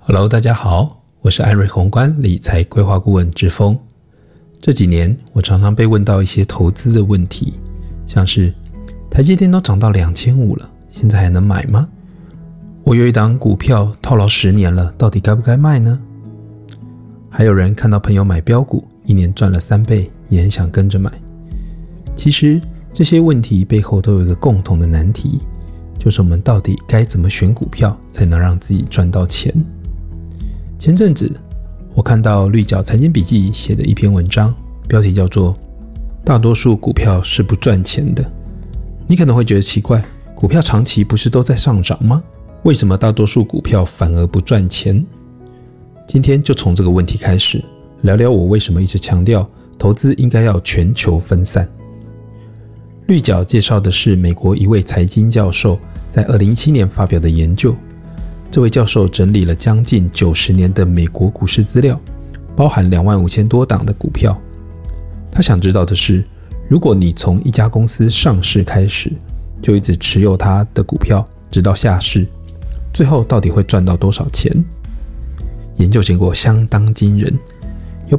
Hello， 大家好，我是艾瑞宏观理财规划顾问志峰。这几年我常常被问到一些投资的问题，像是台积电都涨到2500了，现在还能买吗？我有一档股票套牢10年了，到底该不该卖呢？还有人看到朋友买标股，一年赚了3倍，也很想跟着买。其实这些问题背后都有一个共同的难题，就是我们到底该怎么选股票才能让自己赚到钱。前阵子我看到绿角财经笔记写的一篇文章，标题叫做大多数股票是不赚钱的。你可能会觉得奇怪，股票长期不是都在上涨吗？为什么大多数股票反而不赚钱？今天就从这个问题开始聊聊我为什么一直强调投资应该要全球分散。绿角介绍的是美国一位财经教授在2017年发表的研究。这位教授整理了将近90年的美国股市资料，包含25000多档的股票。他想知道的是，如果你从一家公司上市开始，就一直持有它的股票，直到下市，最后到底会赚到多少钱？研究结果相当惊人，有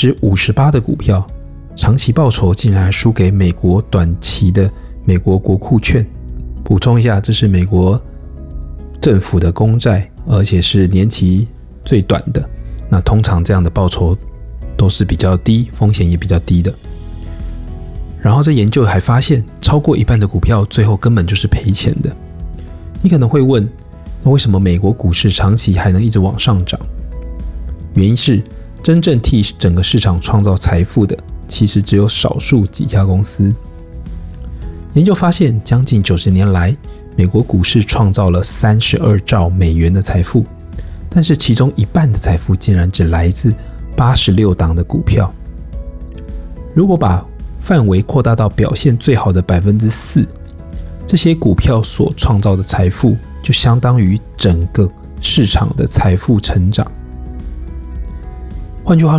58% 的股票长期报酬竟然还输给美国短期的美国国库券。补充一下，这是美国政府的公债，而且是年期最短的。那通常这样的报酬都是比较低，风险也比较低的。然后这研究还发现，超过一半的股票最后根本就是赔钱的。你可能会问，那为什么美国股市长期还能一直往上涨？原因是真正替整个市场创造财富的，其实只有少数几家公司。研究发现，将近90年来，美国股市创造了32兆美元的财富，但是其中一半的财富竟然只来自86档的股票。如果把范围扩大到表现最好的 4%， 这些股票所创造的财富就相当于整个市场的财富成长。换句话